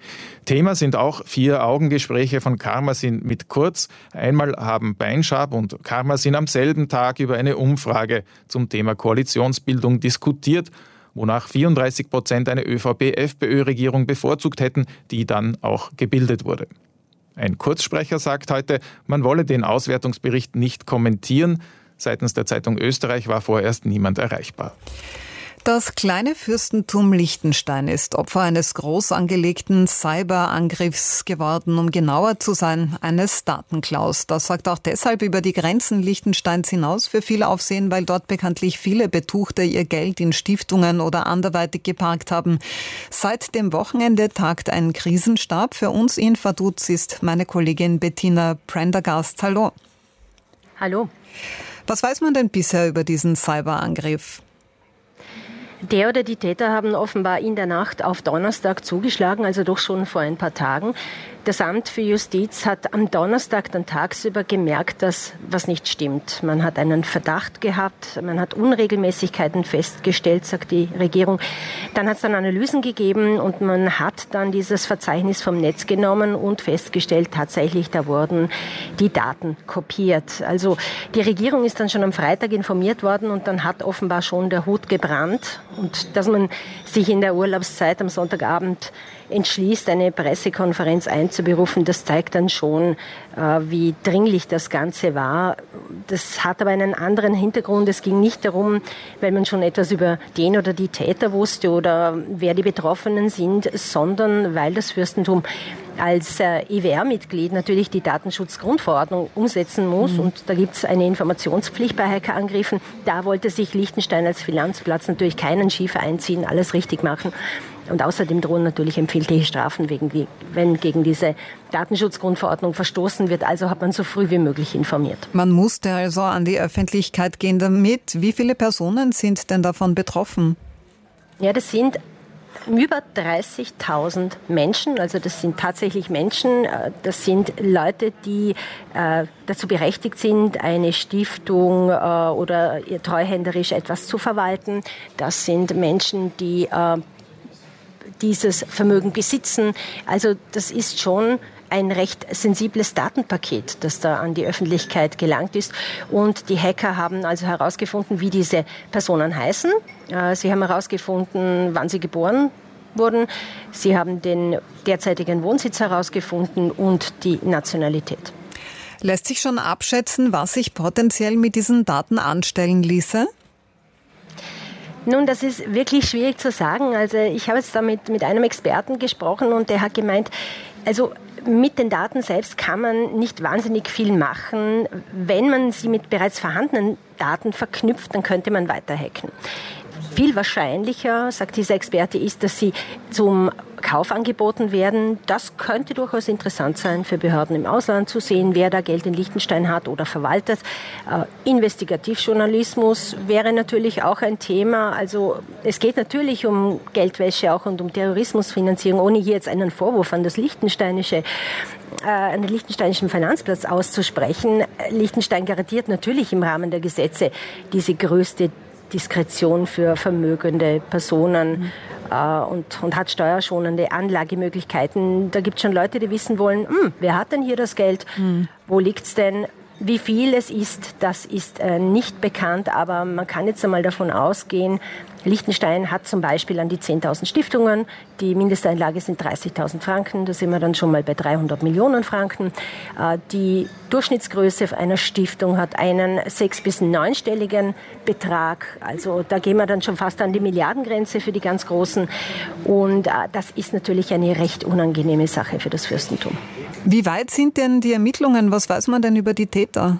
Thema sind auch 4-Augen-Gespräche von Karmasin mit Kurz. Einmal haben Beinschab und Karmasin am selben Tag über eine Umfrage zum Thema Koalitionsbildung diskutiert, wonach 34% eine ÖVP-FPÖ-Regierung bevorzugt hätten, die dann auch gebildet wurde. Ein Kurzsprecher sagt heute, man wolle den Auswertungsbericht nicht kommentieren. Seitens der Zeitung Österreich war vorerst niemand erreichbar. Das kleine Fürstentum Liechtenstein ist Opfer eines groß angelegten Cyberangriffs geworden, um genauer zu sein, eines Datenklaus. Das sorgt auch deshalb über die Grenzen Liechtensteins hinaus für viel Aufsehen, weil dort bekanntlich viele Betuchte ihr Geld in Stiftungen oder anderweitig geparkt haben. Seit dem Wochenende tagt ein Krisenstab. Für uns in Vaduz ist meine Kollegin Bettina Prendergast. Hallo. Hallo. Was weiß man denn bisher über diesen Cyberangriff? Der oder die Täter haben offenbar in der Nacht auf Donnerstag zugeschlagen, also doch schon vor ein paar Tagen. Das Amt für Justiz hat am Donnerstag dann tagsüber gemerkt, dass was nicht stimmt. Man hat einen Verdacht gehabt, man hat Unregelmäßigkeiten festgestellt, sagt die Regierung. Dann hat es dann Analysen gegeben und man hat dann dieses Verzeichnis vom Netz genommen und festgestellt, tatsächlich, da wurden die Daten kopiert. Also die Regierung ist dann schon am Freitag informiert worden und dann hat offenbar schon der Hut gebrannt. Und dass man sich in der Urlaubszeit am Sonntagabend entschließt, eine Pressekonferenz einzuberufen, das zeigt dann schon, wie dringlich das Ganze war. Das hat aber einen anderen Hintergrund. Es ging nicht darum, weil man schon etwas über den oder die Täter wusste oder wer die Betroffenen sind, sondern weil das Fürstentum als EWR-Mitglied natürlich die Datenschutzgrundverordnung umsetzen muss. Und da gibt es eine Informationspflicht bei Hackerangriffen. Da wollte sich Liechtenstein als Finanzplatz natürlich keinen Schiefer einziehen, alles richtig machen. Und außerdem drohen natürlich empfindliche Strafen, wenn gegen diese Datenschutzgrundverordnung verstoßen wird. Also hat man so früh wie möglich informiert. Man musste also an die Öffentlichkeit gehen damit. Wie viele Personen sind denn davon betroffen? Ja, das sind über 30.000 Menschen, also das sind tatsächlich Menschen, das sind Leute, die dazu berechtigt sind, eine Stiftung oder treuhänderisch etwas zu verwalten. Das sind Menschen, die dieses Vermögen besitzen. Also das ist schon ein recht sensibles Datenpaket, das da an die Öffentlichkeit gelangt ist. Und die Hacker haben also herausgefunden, wie diese Personen heißen. Sie haben herausgefunden, wann sie geboren wurden. Sie haben den derzeitigen Wohnsitz herausgefunden und die Nationalität. Lässt sich schon abschätzen, was sich potenziell mit diesen Daten anstellen ließe? Nun, das ist wirklich schwierig zu sagen. Also ich habe jetzt da mit einem Experten gesprochen und der hat gemeint, also mit den Daten selbst kann man nicht wahnsinnig viel machen. Wenn man sie mit bereits vorhandenen Daten verknüpft, dann könnte man weiter hacken. Viel wahrscheinlicher, sagt dieser Experte, ist, dass sie zum Kauf angeboten werden. Das könnte durchaus interessant sein für Behörden im Ausland zu sehen, wer da Geld in Liechtenstein hat oder verwaltet. Investigativjournalismus wäre natürlich auch ein Thema. Also es geht natürlich um Geldwäsche auch und um Terrorismusfinanzierung, ohne hier jetzt einen Vorwurf an den liechtensteinischen Finanzplatz auszusprechen. Liechtenstein garantiert natürlich im Rahmen der Gesetze diese größte Diskretion für vermögende Personen und hat steuerschonende Anlagemöglichkeiten. Da gibt es schon Leute, die wissen wollen, wer hat denn hier das Geld? Wo liegt es denn? Wie viel es ist, das ist nicht bekannt, aber man kann jetzt einmal davon ausgehen, Liechtenstein hat zum Beispiel an die 10.000 Stiftungen, die Mindesteinlage sind 30.000 Franken, da sind wir dann schon mal bei 300 Millionen Franken. Die Durchschnittsgröße einer Stiftung hat einen 6- bis 9-stelligen Betrag, also da gehen wir dann schon fast an die Milliardengrenze für die ganz Großen und das ist natürlich eine recht unangenehme Sache für das Fürstentum. Wie weit sind denn die Ermittlungen? Was weiß man denn über die Täter?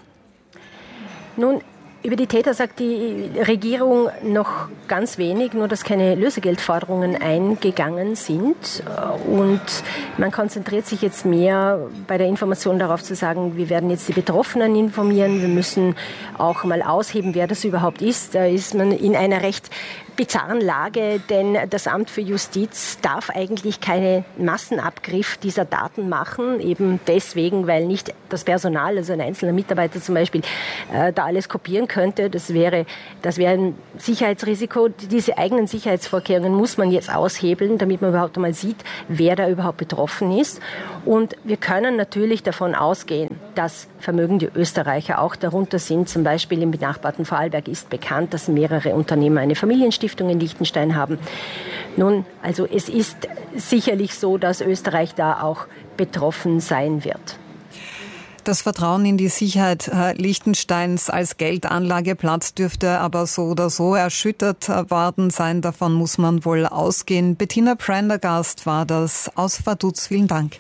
Nun, über die Täter sagt die Regierung noch ganz wenig, nur dass keine Lösegeldforderungen eingegangen sind. Und man konzentriert sich jetzt mehr bei der Information darauf zu sagen, wir werden jetzt die Betroffenen informieren, wir müssen auch mal ausheben, wer das überhaupt ist. Da ist man in einer recht bizarren Lage, denn das Amt für Justiz darf eigentlich keinen Massenabgriff dieser Daten machen, eben deswegen, weil nicht das Personal, also ein einzelner Mitarbeiter zum Beispiel, da alles kopieren könnte. Das wäre ein Sicherheitsrisiko. Diese eigenen Sicherheitsvorkehrungen muss man jetzt aushebeln, damit man überhaupt einmal sieht, wer da überhaupt betroffen ist. Und wir können natürlich davon ausgehen, dass vermögende Österreicher auch darunter sind. Zum Beispiel im benachbarten Vorarlberg ist bekannt, dass mehrere Unternehmer eine Familienstiftung in Liechtenstein haben. Nun, also es ist sicherlich so, dass Österreich da auch betroffen sein wird. Das Vertrauen in die Sicherheit Liechtensteins als Geldanlageplatz dürfte aber so oder so erschüttert worden sein. Davon muss man wohl ausgehen. Bettina Prendergast war das aus Vaduz. Vielen Dank.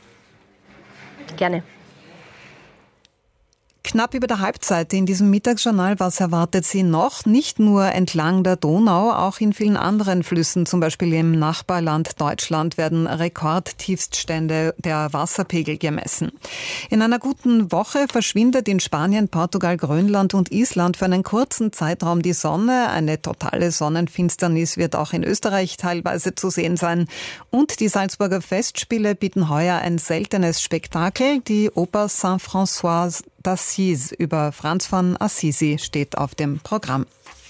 Gerne. Knapp über der Halbzeit in diesem Mittagsjournal, was erwartet Sie noch? Nicht nur entlang der Donau, auch in vielen anderen Flüssen, zum Beispiel im Nachbarland Deutschland, werden Rekordtiefststände der Wasserpegel gemessen. In einer guten Woche verschwindet in Spanien, Portugal, Grönland und Island für einen kurzen Zeitraum die Sonne. Eine totale Sonnenfinsternis wird auch in Österreich teilweise zu sehen sein. Und die Salzburger Festspiele bieten heuer ein seltenes Spektakel. Die Oper Saint-François d'Assise über Franz von Assisi steht auf dem Programm.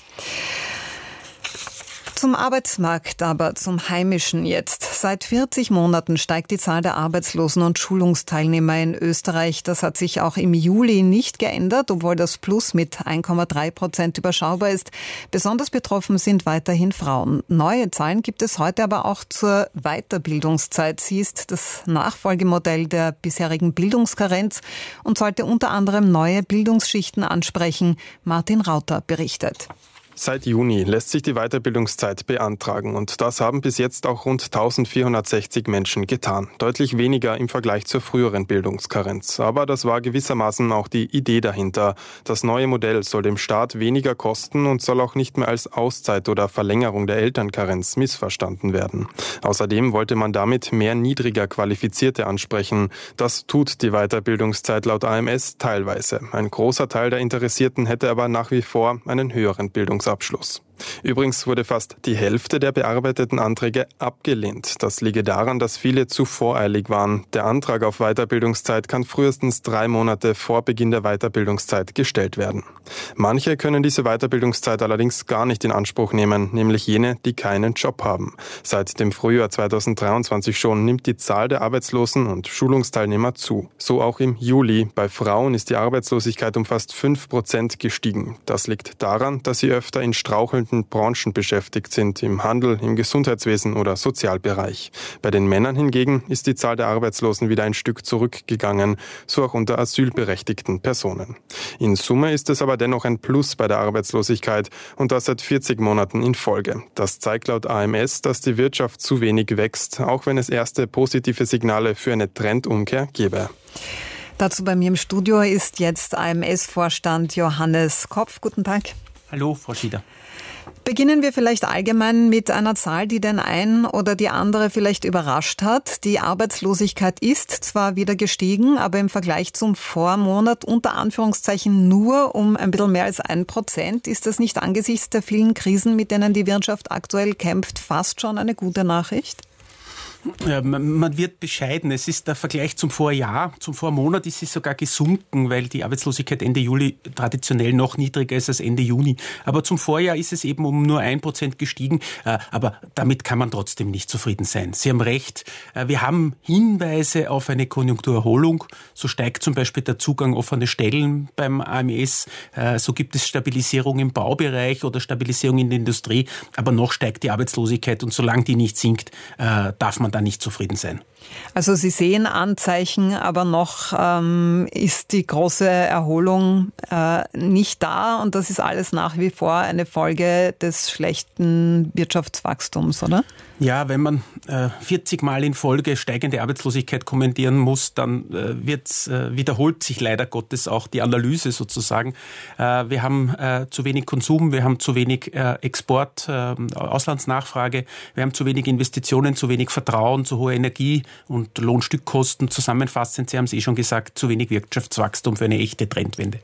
Zum Arbeitsmarkt, aber zum Heimischen jetzt. Seit 40 Monaten steigt die Zahl der Arbeitslosen und Schulungsteilnehmer in Österreich. Das hat sich auch im Juli nicht geändert, obwohl das Plus mit 1,3% überschaubar ist. Besonders betroffen sind weiterhin Frauen. Neue Zahlen gibt es heute aber auch zur Weiterbildungszeit. Sie ist das Nachfolgemodell der bisherigen Bildungskarenz und sollte unter anderem neue Bildungsschichten ansprechen. Martin Rauter berichtet. Seit Juni lässt sich die Weiterbildungszeit beantragen und das haben bis jetzt auch rund 1460 Menschen getan. Deutlich weniger im Vergleich zur früheren Bildungskarenz. Aber das war gewissermaßen auch die Idee dahinter. Das neue Modell soll dem Staat weniger kosten und soll auch nicht mehr als Auszeit oder Verlängerung der Elternkarenz missverstanden werden. Außerdem wollte man damit mehr niedriger Qualifizierte ansprechen. Das tut die Weiterbildungszeit laut AMS teilweise. Ein großer Teil der Interessierten hätte aber nach wie vor einen höheren Bildungsabschluss. Übrigens wurde fast die Hälfte der bearbeiteten Anträge abgelehnt. Das liege daran, dass viele zu voreilig waren. Der Antrag auf Weiterbildungszeit kann frühestens 3 Monate vor Beginn der Weiterbildungszeit gestellt werden. Manche können diese Weiterbildungszeit allerdings gar nicht in Anspruch nehmen, nämlich jene, die keinen Job haben. Seit dem Frühjahr 2023 schon nimmt die Zahl der Arbeitslosen und Schulungsteilnehmer zu. So auch im Juli. Bei Frauen ist die Arbeitslosigkeit um fast 5% gestiegen. Das liegt daran, dass sie öfter in Straucheln mangelnden Branchen beschäftigt sind, im Handel, im Gesundheitswesen oder Sozialbereich. Bei den Männern hingegen ist die Zahl der Arbeitslosen wieder ein Stück zurückgegangen, so auch unter asylberechtigten Personen. In Summe ist es aber dennoch ein Plus bei der Arbeitslosigkeit und das seit 40 Monaten in Folge. Das zeigt laut AMS, dass die Wirtschaft zu wenig wächst, auch wenn es erste positive Signale für eine Trendumkehr gäbe. Dazu bei mir im Studio ist jetzt AMS-Vorstand Johannes Kopf. Guten Tag. Hallo, Frau Schieder. Beginnen wir vielleicht allgemein mit einer Zahl, die den einen oder die andere vielleicht überrascht hat. Die Arbeitslosigkeit ist zwar wieder gestiegen, aber im Vergleich zum Vormonat unter Anführungszeichen nur um ein bisschen mehr als 1%. Ist das nicht angesichts der vielen Krisen, mit denen die Wirtschaft aktuell kämpft, fast schon eine gute Nachricht? Man wird bescheiden. Es ist der Vergleich zum Vorjahr. Zum Vormonat ist sie sogar gesunken, weil die Arbeitslosigkeit Ende Juli traditionell noch niedriger ist als Ende Juni. Aber zum Vorjahr ist es eben um nur 1% gestiegen. Aber damit kann man trotzdem nicht zufrieden sein. Sie haben recht. Wir haben Hinweise auf eine Konjunkturerholung. So steigt zum Beispiel der Zugang offene Stellen beim AMS. So gibt es Stabilisierung im Baubereich oder Stabilisierung in der Industrie. Aber noch steigt die Arbeitslosigkeit. Und solange die nicht sinkt, darf man da nicht zufrieden sein. Also Sie sehen Anzeichen, aber noch ist die große Erholung nicht da und das ist alles nach wie vor eine Folge des schlechten Wirtschaftswachstums, oder? Ja, wenn man 40 Mal in Folge steigende Arbeitslosigkeit kommentieren muss, dann wiederholt sich leider Gottes auch die Analyse sozusagen. Wir haben zu wenig Konsum, wir haben zu wenig Export, Auslandsnachfrage, wir haben zu wenig Investitionen, zu wenig Vertrauen, zu hohe Energie- und Lohnstückkosten. Zusammenfassend, Sie haben es schon gesagt, zu wenig Wirtschaftswachstum für eine echte Trendwende.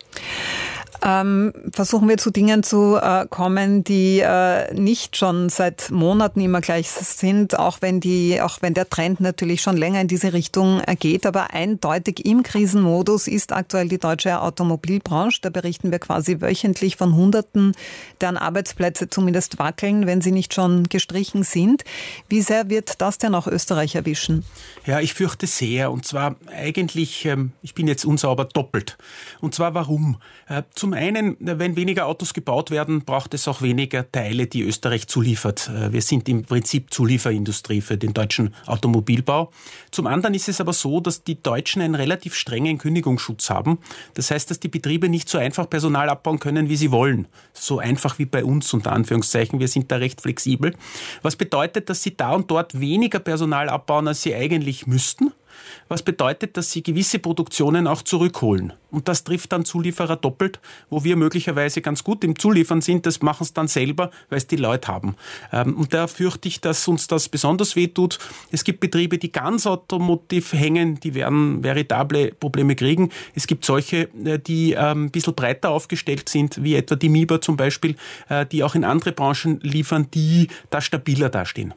Versuchen wir zu Dingen zu kommen, die nicht schon seit Monaten immer gleich sind, auch wenn der Trend natürlich schon länger in diese Richtung geht. Aber eindeutig im Krisenmodus ist aktuell die deutsche Automobilbranche. Da berichten wir quasi wöchentlich von Hunderten, deren Arbeitsplätze zumindest wackeln, wenn sie nicht schon gestrichen sind. Wie sehr wird das denn auch Österreich erwischen? Ja, ich fürchte sehr. Und zwar eigentlich, ich bin jetzt unsauber, doppelt. Und zwar warum? Zum einen, wenn weniger Autos gebaut werden, braucht es auch weniger Teile, die Österreich zuliefert. Wir sind im Prinzip Zulieferindustrie für den deutschen Automobilbau. Zum anderen ist es aber so, dass die Deutschen einen relativ strengen Kündigungsschutz haben. Das heißt, dass die Betriebe nicht so einfach Personal abbauen können, wie sie wollen. So einfach wie bei uns, unter Anführungszeichen. Wir sind da recht flexibel. Was bedeutet, dass sie da und dort weniger Personal abbauen, als sie eigentlich müssten. Was bedeutet, dass sie gewisse Produktionen auch zurückholen. Und das trifft dann Zulieferer doppelt, wo wir möglicherweise ganz gut im Zuliefern sind. Das machen es dann selber, weil es die Leute haben. Und da fürchte ich, dass uns das besonders wehtut. Es gibt Betriebe, die ganz automotiv hängen, die werden veritable Probleme kriegen. Es gibt solche, die ein bisschen breiter aufgestellt sind, wie etwa die MIBA zum Beispiel, die auch in andere Branchen liefern, die da stabiler dastehen.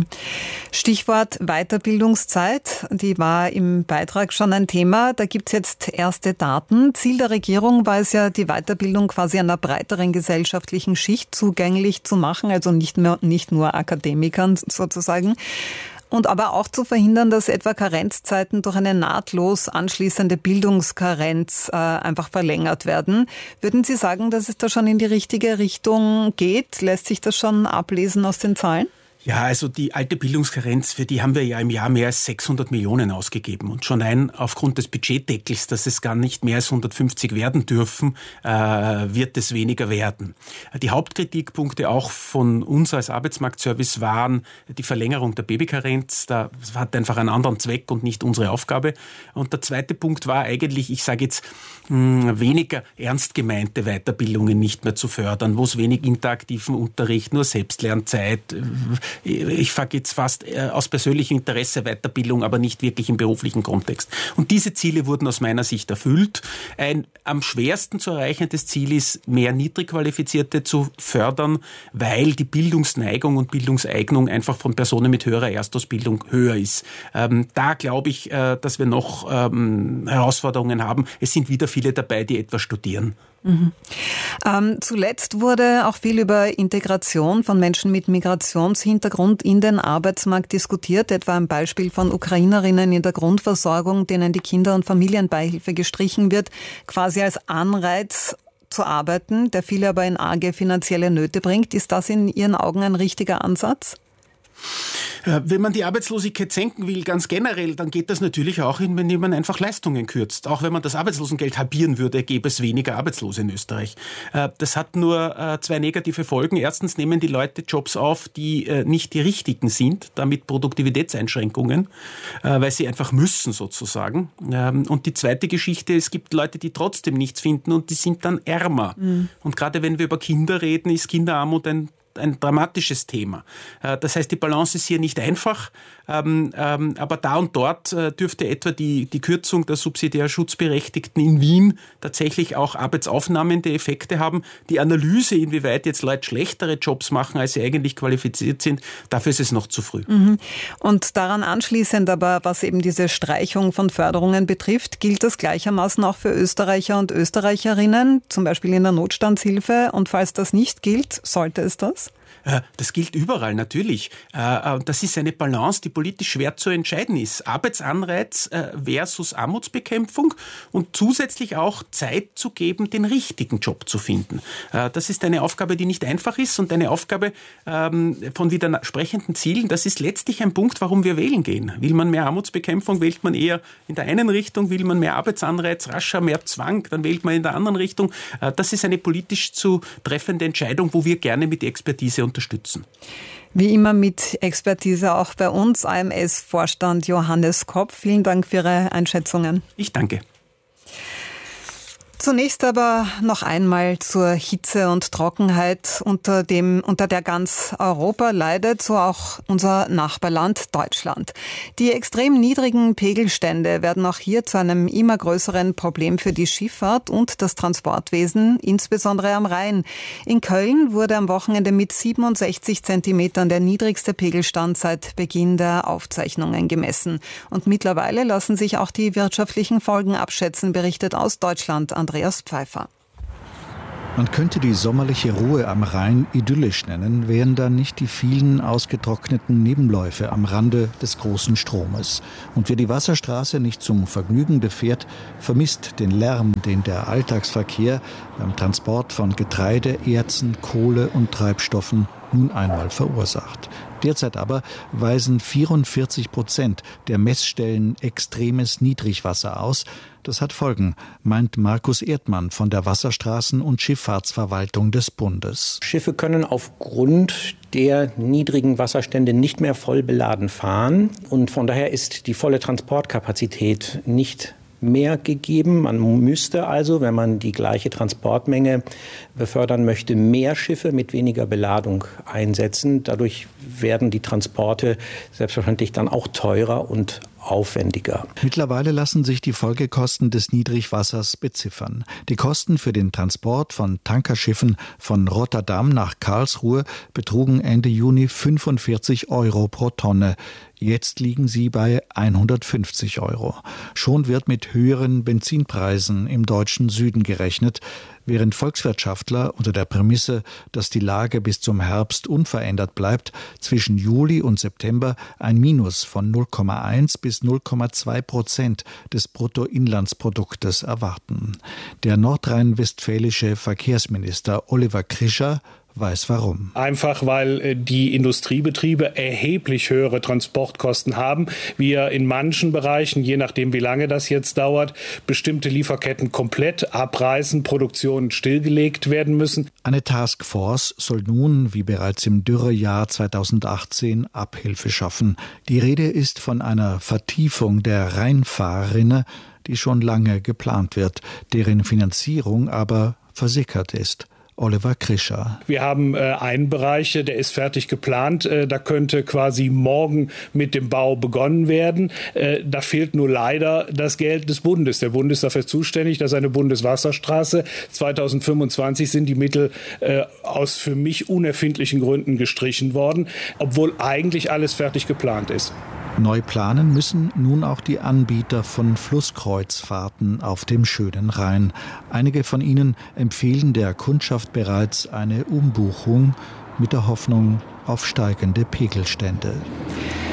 Stichwort Weiterbildungszeit, die war im Beitrag schon ein Thema. Da gibt es jetzt erste Daten. Ziel der Regierung war es ja, die Weiterbildung quasi einer breiteren gesellschaftlichen Schicht zugänglich zu machen, also nicht nur Akademikern sozusagen. Und aber auch zu verhindern, dass etwa Karenzzeiten durch eine nahtlos anschließende Bildungskarenz einfach verlängert werden. Würden Sie sagen, dass es da schon in die richtige Richtung geht? Lässt sich das schon ablesen aus den Zahlen? Ja, also die alte Bildungskarenz, für die haben wir ja im Jahr mehr als 600 Millionen ausgegeben. Und schon aufgrund des Budgetdeckels, dass es gar nicht mehr als 150 werden dürfen, wird es weniger werden. Die Hauptkritikpunkte auch von uns als Arbeitsmarktservice waren die Verlängerung der Babykarenz. Das hat einfach einen anderen Zweck und nicht unsere Aufgabe. Und der zweite Punkt war eigentlich, ich sage jetzt, weniger ernst gemeinte Weiterbildungen nicht mehr zu fördern, wo es wenig interaktiven Unterricht, nur Selbstlernzeit. Ich frage jetzt fast aus persönlichem Interesse Weiterbildung, aber nicht wirklich im beruflichen Kontext. Und diese Ziele wurden aus meiner Sicht erfüllt. Ein am schwersten zu erreichendes Ziel ist, mehr Niedrigqualifizierte zu fördern, weil die Bildungsneigung und Bildungseignung einfach von Personen mit höherer Erstausbildung höher ist. Da glaube ich, dass wir noch Herausforderungen haben. Es sind wieder viele dabei, die etwas studieren. Zuletzt wurde auch viel über Integration von Menschen mit Migrationshintergrund in den Arbeitsmarkt diskutiert, etwa ein Beispiel von Ukrainerinnen in der Grundversorgung, denen die Kinder- und Familienbeihilfe gestrichen wird, quasi als Anreiz zu arbeiten, der viele aber in arge finanzielle Nöte bringt. Ist das in Ihren Augen ein richtiger Ansatz? Wenn man die Arbeitslosigkeit senken will, ganz generell, dann geht das natürlich auch, indem man einfach Leistungen kürzt. Auch wenn man das Arbeitslosengeld halbieren würde, gäbe es weniger Arbeitslose in Österreich. Das hat nur zwei negative Folgen. Erstens nehmen die Leute Jobs auf, die nicht die richtigen sind, damit Produktivitätseinschränkungen, weil sie einfach müssen sozusagen. Und die zweite Geschichte, es gibt Leute, die trotzdem nichts finden und die sind dann ärmer. Mhm. Und gerade wenn wir über Kinder reden, ist Kinderarmut ein dramatisches Thema. Das heißt, die Balance ist hier nicht einfach, aber da und dort dürfte etwa die Kürzung der subsidiär Schutzberechtigten in Wien tatsächlich auch arbeitsaufnahmende Effekte haben. Die Analyse, inwieweit jetzt Leute schlechtere Jobs machen, als sie eigentlich qualifiziert sind, dafür ist es noch zu früh. Mhm. Und daran anschließend aber, was eben diese Streichung von Förderungen betrifft, gilt das gleichermaßen auch für Österreicher und Österreicherinnen, zum Beispiel in der Notstandshilfe. Und falls das nicht gilt, sollte es das? Das gilt überall, natürlich. Das ist eine Balance, die politisch schwer zu entscheiden ist. Arbeitsanreiz versus Armutsbekämpfung und zusätzlich auch Zeit zu geben, den richtigen Job zu finden. Das ist eine Aufgabe, die nicht einfach ist und eine Aufgabe von widersprechenden Zielen. Das ist letztlich ein Punkt, warum wir wählen gehen. Will man mehr Armutsbekämpfung, wählt man eher in der einen Richtung. Will man mehr Arbeitsanreiz, rascher, mehr Zwang, dann wählt man in der anderen Richtung. Das ist eine politisch zu treffende Entscheidung, wo wir gerne mit Expertise unterstützen. Wie immer mit Expertise auch bei uns, AMS-Vorstand Johannes Kopp. Vielen Dank für Ihre Einschätzungen. Ich danke. Zunächst aber noch einmal zur Hitze und Trockenheit, unter der ganz Europa leidet, so auch unser Nachbarland Deutschland. Die extrem niedrigen Pegelstände werden auch hier zu einem immer größeren Problem für die Schifffahrt und das Transportwesen, insbesondere am Rhein. In Köln wurde am Wochenende mit 67 Zentimetern der niedrigste Pegelstand seit Beginn der Aufzeichnungen gemessen. Und mittlerweile lassen sich auch die wirtschaftlichen Folgen abschätzen, berichtet aus Deutschland Andreas Pfeiffer. Man könnte die sommerliche Ruhe am Rhein idyllisch nennen, wären da nicht die vielen ausgetrockneten Nebenläufe am Rande des großen Stromes. Und wer die Wasserstraße nicht zum Vergnügen befährt, vermisst den Lärm, den der Alltagsverkehr beim Transport von Getreide, Erzen, Kohle und Treibstoffen nun einmal verursacht. Derzeit aber weisen 44% der Messstellen extremes Niedrigwasser aus. Das hat Folgen, meint Markus Erdmann von der Wasserstraßen- und Schifffahrtsverwaltung des Bundes. Schiffe können aufgrund der niedrigen Wasserstände nicht mehr voll beladen fahren. Und von daher ist die volle Transportkapazität nicht mehr gegeben. Man müsste also, wenn man die gleiche Transportmenge befördern möchte, mehr Schiffe mit weniger Beladung einsetzen. Dadurch werden die Transporte selbstverständlich dann auch teurer und aufwendiger. Mittlerweile lassen sich die Folgekosten des Niedrigwassers beziffern. Die Kosten für den Transport von Tankerschiffen von Rotterdam nach Karlsruhe betrugen Ende Juni 45 € pro Tonne. Jetzt liegen sie bei 150 €. Schon wird mit höheren Benzinpreisen im deutschen Süden gerechnet, während Volkswirtschaftler unter der Prämisse, dass die Lage bis zum Herbst unverändert bleibt, zwischen Juli und September ein Minus von 0,1 bis 0,2% des Bruttoinlandsproduktes erwarten. Der nordrhein-westfälische Verkehrsminister Oliver Krischer weiß warum. Einfach, weil die Industriebetriebe erheblich höhere Transportkosten haben. Wir in manchen Bereichen, je nachdem wie lange das jetzt dauert, bestimmte Lieferketten komplett abreißen, Produktionen stillgelegt werden müssen. Eine Taskforce soll nun, wie bereits im Dürrejahr 2018, Abhilfe schaffen. Die Rede ist von einer Vertiefung der Rheinfahrrinne, die schon lange geplant wird, deren Finanzierung aber versickert ist. Oliver Krischer. Wir haben einen Bereich, der ist fertig geplant. Da könnte quasi morgen mit dem Bau begonnen werden. Da fehlt nur leider das Geld des Bundes. Der Bund ist dafür zuständig, dass eine Bundeswasserstraße 2025 sind die Mittel aus für mich unerfindlichen Gründen gestrichen worden, obwohl eigentlich alles fertig geplant ist. Neu planen müssen nun auch die Anbieter von Flusskreuzfahrten auf dem schönen Rhein. Einige von ihnen empfehlen der Kundschaft bereits eine Umbuchung mit der Hoffnung auf steigende Pegelstände.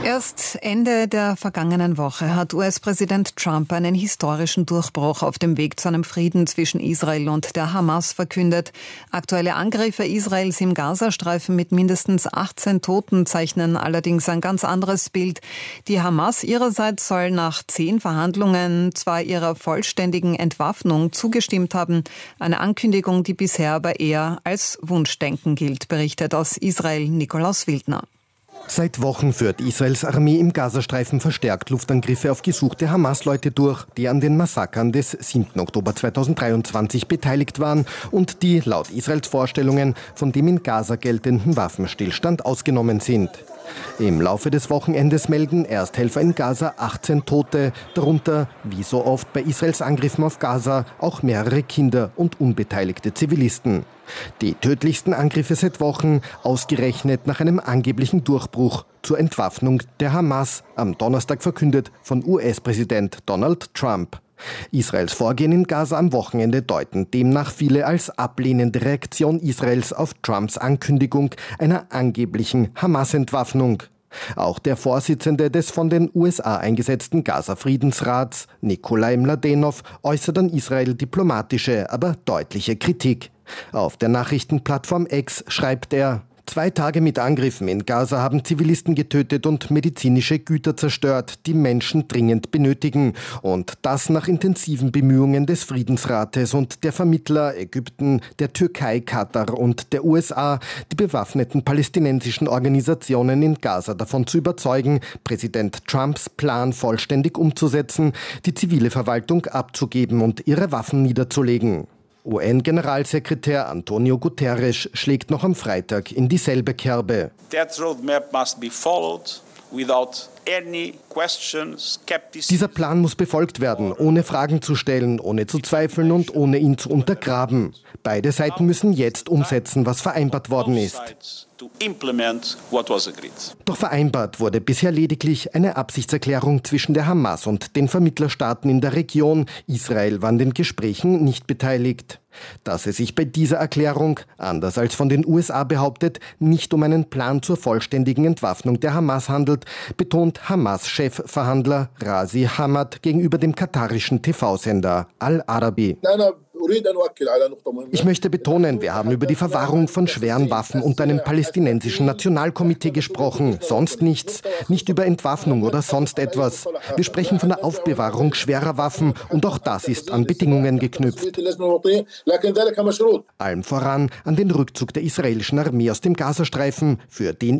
Erst Ende der vergangenen Woche hat US-Präsident Trump einen historischen Durchbruch auf dem Weg zu einem Frieden zwischen Israel und der Hamas verkündet. Aktuelle Angriffe Israels im Gazastreifen mit mindestens 18 Toten zeichnen allerdings ein ganz anderes Bild. Die Hamas ihrerseits soll nach 10 Verhandlungen zwar ihrer vollständigen Entwaffnung zugestimmt haben, eine Ankündigung, die bisher aber eher als Wunschdenken gilt, berichtet aus Israel Nikolaus Wildner. Seit Wochen führt Israels Armee im Gazastreifen verstärkt Luftangriffe auf gesuchte Hamas-Leute durch, die an den Massakern des 7. Oktober 2023 beteiligt waren und die laut Israels Vorstellungen von dem in Gaza geltenden Waffenstillstand ausgenommen sind. Im Laufe des Wochenendes melden Ersthelfer in Gaza 18 Tote, darunter, wie so oft bei Israels Angriffen auf Gaza, auch mehrere Kinder und unbeteiligte Zivilisten. Die tödlichsten Angriffe seit Wochen, ausgerechnet nach einem angeblichen Durchbruch zur Entwaffnung der Hamas, am Donnerstag verkündet von US-Präsident Donald Trump. Israels Vorgehen in Gaza am Wochenende deuten demnach viele als ablehnende Reaktion Israels auf Trumps Ankündigung einer angeblichen Hamas-Entwaffnung. Auch der Vorsitzende des von den USA eingesetzten Gaza-Friedensrats, Nikolai Mladenov, äußert an Israel diplomatische, aber deutliche Kritik. Auf der Nachrichtenplattform X schreibt er: 2 Tage mit Angriffen in Gaza haben Zivilisten getötet und medizinische Güter zerstört, die Menschen dringend benötigen. Und das nach intensiven Bemühungen des Friedensrates und der Vermittler Ägypten, der Türkei, Katar und der USA, die bewaffneten palästinensischen Organisationen in Gaza davon zu überzeugen, Präsident Trumps Plan vollständig umzusetzen, die zivile Verwaltung abzugeben und ihre Waffen niederzulegen. UN-Generalsekretär Antonio Guterres schlägt noch am Freitag in dieselbe Kerbe. That roadmap must be followed without any questions, skepticism. Dieser Plan muss befolgt werden, ohne Fragen zu stellen, ohne zu zweifeln und ohne ihn zu untergraben. Beide Seiten müssen jetzt umsetzen, was vereinbart worden ist. Doch vereinbart wurde bisher lediglich eine Absichtserklärung zwischen der Hamas und den Vermittlerstaaten in der Region. Israel war an den Gesprächen nicht beteiligt. Dass es sich bei dieser Erklärung, anders als von den USA behauptet, nicht um einen Plan zur vollständigen Entwaffnung der Hamas handelt, betont Hamas-Chefverhandler Razi Hamad gegenüber dem katarischen TV-Sender Al-Arabi. Ich möchte betonen, wir haben über die Verwahrung von schweren Waffen unter einem palästinensischen Nationalkomitee gesprochen. Sonst nichts. Nicht über Entwaffnung oder sonst etwas. Wir sprechen von der Aufbewahrung schwerer Waffen und auch das ist an Bedingungen geknüpft. Allem voran an den Rückzug der israelischen Armee aus dem Gazastreifen, für den